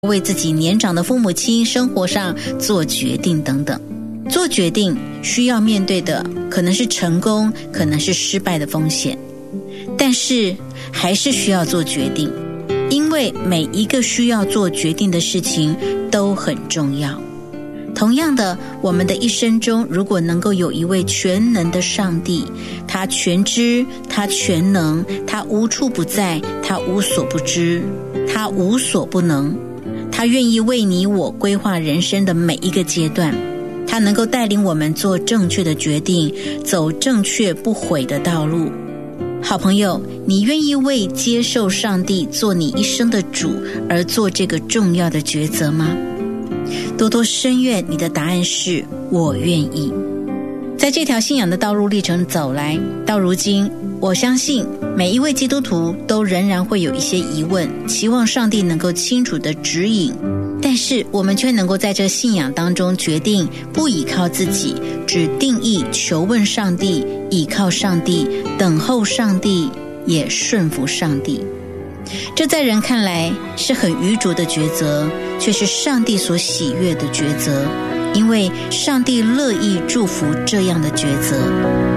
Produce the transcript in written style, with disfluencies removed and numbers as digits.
为自己年长的父母亲生活上做决定等等。做决定需要面对的可能是成功，可能是失败的风险，但是还是需要做决定，因为每一个需要做决定的事情都很重要。同样的，我们的一生中，如果能够有一位全能的上帝，他全知，他全能，他无处不在，他无所不知，他无所不能，他愿意为你我规划人生的每一个阶段，他能够带领我们做正确的决定，走正确不悔的道路。好朋友，你愿意为接受上帝做你一生的主而做这个重要的抉择吗？多多深愿你的答案是我愿意。在这条信仰的道路历程走来，到如今，我相信每一位基督徒都仍然会有一些疑问，期望上帝能够清楚地指引，但是我们却能够在这信仰当中决定不依靠自己，只定义求问上帝，依靠上帝，等候上帝，也顺服上帝。这在人看来是很愚拙的抉择，却是上帝所喜悦的抉择，因为上帝乐意祝福这样的抉择。